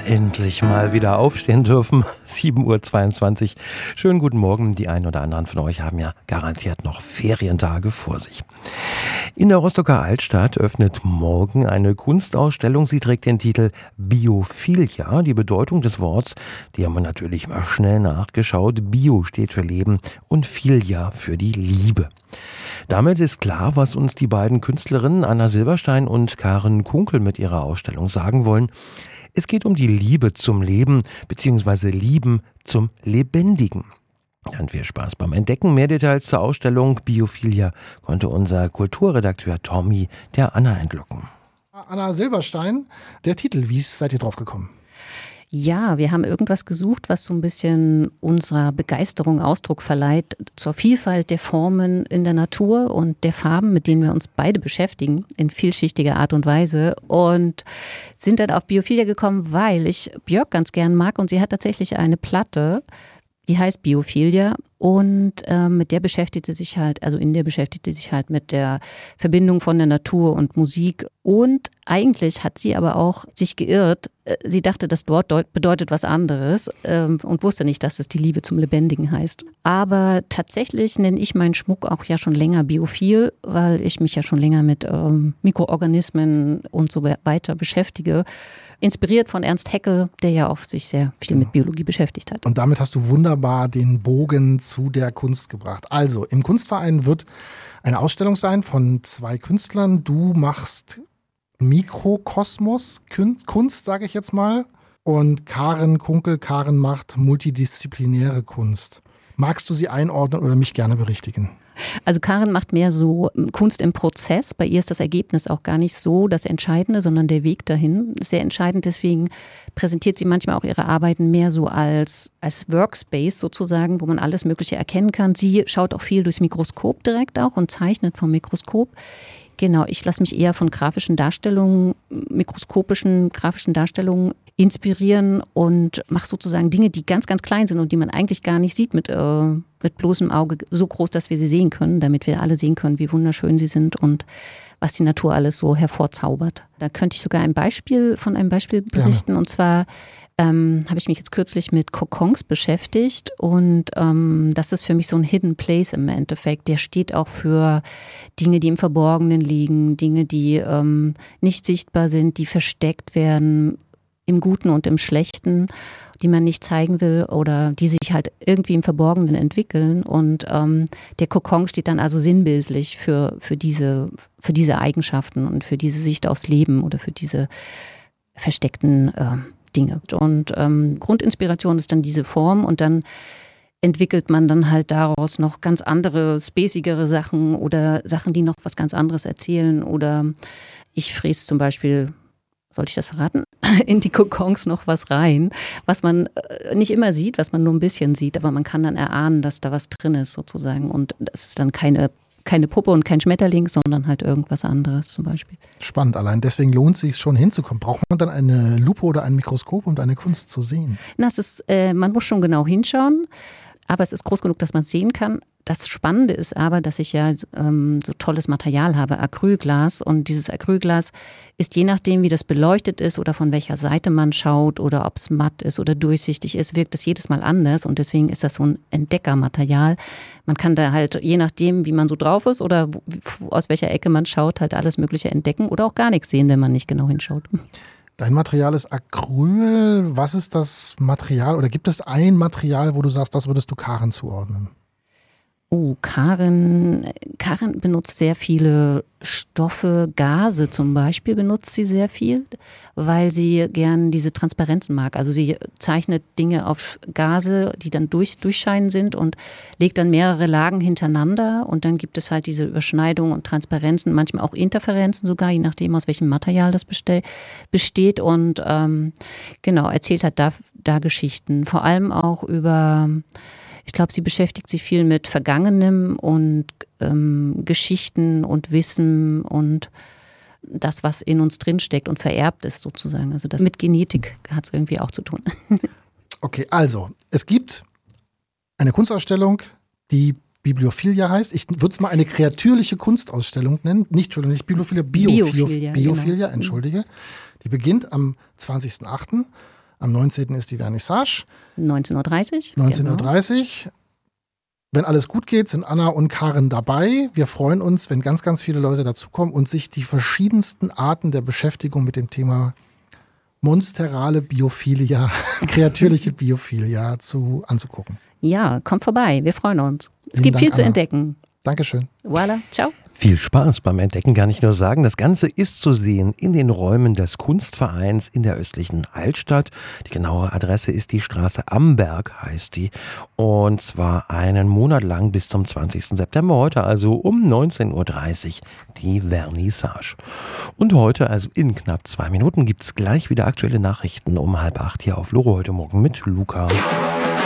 endlich mal wieder aufstehen dürfen. 7:22 Uhr. Schönen guten Morgen. Die einen oder anderen von euch haben ja garantiert noch Ferientage vor sich. In der Rostocker Altstadt öffnet morgen eine Kunstausstellung. Sie trägt den Titel Biophilia. Die Bedeutung des Wortes, die haben wir natürlich mal schnell nachgeschaut. Bio steht für Leben und Philia für die Liebe. Damit ist klar, was uns die beiden Künstlerinnen Anna Silberstein und Karen Kunkel mit ihrer Ausstellung sagen wollen. Es geht um die Liebe zum Leben bzw. Lieben zum Lebendigen. Dann viel Spaß beim Entdecken. Mehr Details zur Ausstellung Biophilia konnte unser Kulturredakteur Tommy der Anna entlocken. Anna Silberstein, der Titel, wie seid ihr drauf gekommen? Ja, wir haben irgendwas gesucht, was so ein bisschen unserer Begeisterung Ausdruck verleiht zur Vielfalt der Formen in der Natur und der Farben, mit denen wir uns beide beschäftigen, in vielschichtiger Art und Weise. Und sind dann auf Biophilia gekommen, weil ich Björk ganz gern mag und sie hat tatsächlich eine Platte, die heißt Biophilia und mit der beschäftigt sie sich halt, also in der beschäftigt sie sich halt mit der Verbindung von der Natur und Musik. Und eigentlich hat sie aber auch sich geirrt. Sie dachte, das dort bedeutet was anderes und wusste nicht, dass es die Liebe zum Lebendigen heißt. Aber tatsächlich nenne ich meinen Schmuck auch ja schon länger biophil, weil ich mich ja schon länger mit Mikroorganismen und so weiter beschäftige. Inspiriert von Ernst Haeckel, der ja auch sich sehr viel mit Biologie beschäftigt hat. Und damit hast du wunderbar den Bogen zu der Kunst gebracht. Also, im Kunstverein wird eine Ausstellung sein von 2 Künstlern. Du machst Mikrokosmos, Kunst, sage ich jetzt mal. Und Karen Kunkel, Karen macht multidisziplinäre Kunst. Magst du sie einordnen oder mich gerne berichtigen? Also Karen macht mehr so Kunst im Prozess. Bei ihr ist das Ergebnis auch gar nicht so das Entscheidende, sondern der Weg dahin ist sehr entscheidend. Deswegen präsentiert sie manchmal auch ihre Arbeiten mehr so als Workspace sozusagen, wo man alles Mögliche erkennen kann. Sie schaut auch viel durchs Mikroskop direkt auch und zeichnet vom Mikroskop. Genau, ich lasse mich eher von grafischen Darstellungen, mikroskopischen grafischen Darstellungen inspirieren und mache sozusagen Dinge, die ganz, ganz klein sind und die man eigentlich gar nicht sieht mit bloßem Auge, so groß, dass wir sie sehen können, damit wir alle sehen können, wie wunderschön sie sind und was die Natur alles so hervorzaubert. Da könnte ich sogar von einem Beispiel berichten. Ja. Und zwar habe ich mich jetzt kürzlich mit Kokons beschäftigt und das ist für mich so ein Hidden Place im Endeffekt. Der steht auch für Dinge, die im Verborgenen liegen, Dinge, die nicht sichtbar sind, die versteckt werden, im Guten und im Schlechten, die man nicht zeigen will oder die sich halt irgendwie im Verborgenen entwickeln. Und der Kokon steht dann also sinnbildlich für diese Eigenschaften und für diese Sicht aufs Leben oder für diese versteckten Dinge. Und Grundinspiration ist dann diese Form und dann entwickelt man dann halt daraus noch ganz andere, spacigere Sachen oder Sachen, die noch was ganz anderes erzählen. Oder ich fräse zum Beispiel, soll ich das verraten, in die Kokons noch was rein, was man nicht immer sieht, was man nur ein bisschen sieht, aber man kann dann erahnen, dass da was drin ist sozusagen. Und das ist dann keine Puppe und kein Schmetterling, sondern halt irgendwas anderes zum Beispiel. Spannend, allein deswegen lohnt es sich schon hinzukommen. Braucht man dann eine Lupe oder ein Mikroskop, um deine Kunst zu sehen? Man muss schon genau hinschauen, aber es ist groß genug, dass man es sehen kann. Das Spannende ist aber, dass ich ja so tolles Material habe, Acrylglas. Und dieses Acrylglas ist je nachdem, wie das beleuchtet ist oder von welcher Seite man schaut oder ob es matt ist oder durchsichtig ist, wirkt es jedes Mal anders. Und deswegen ist das so ein Entdeckermaterial. Man kann da halt, je nachdem, wie man so drauf ist oder aus welcher Ecke man schaut, halt alles Mögliche entdecken oder auch gar nichts sehen, wenn man nicht genau hinschaut. Dein Material ist Acryl. Was ist das Material oder gibt es ein Material, wo du sagst, das würdest du Karen zuordnen? Karen benutzt sehr viele Stoffe, Gase zum Beispiel benutzt sie sehr viel, weil sie gern diese Transparenzen mag. Also sie zeichnet Dinge auf Gase, die dann durchscheinen sind und legt dann mehrere Lagen hintereinander und dann gibt es halt diese Überschneidungen und Transparenzen, manchmal auch Interferenzen sogar, je nachdem aus welchem Material das besteht und erzählt halt da Geschichten, vor allem auch über... Ich glaube, sie beschäftigt sich viel mit Vergangenem und Geschichten und Wissen und das, was in uns drinsteckt und vererbt ist sozusagen. Also das mit Genetik hat es irgendwie auch zu tun. Okay, also es gibt eine Kunstausstellung, die Bibliophilia heißt. Ich würde es mal eine kreatürliche Kunstausstellung nennen. Nicht Bibliophilia, Biophilia, genau. Entschuldige. Die beginnt am 20.08. Am 19. ist die Vernissage. 19.30 Uhr. 19.30 Uhr. Wenn alles gut geht, sind Anna und Karin dabei. Wir freuen uns, wenn ganz, ganz viele Leute dazukommen und sich die verschiedensten Arten der Beschäftigung mit dem Thema monsterale Biophilia, kreatürliche Biophilia anzugucken. Ja, kommt vorbei. Wir freuen uns. Es Vielen gibt Dank, viel zu Anna. entdecken. Dankeschön. Voilà, ciao. Viel Spaß beim Entdecken, kann ich nur sagen. Das Ganze ist zu sehen in den Räumen des Kunstvereins in der östlichen Altstadt. Die genaue Adresse ist die Straße Amberg, heißt die. Und zwar einen Monat lang bis zum 20. September. Heute also um 19.30 Uhr die Vernissage. Und heute, also in knapp 2 Minuten, gibt es gleich wieder aktuelle Nachrichten um 7:30 hier auf Loro heute Morgen mit Luca.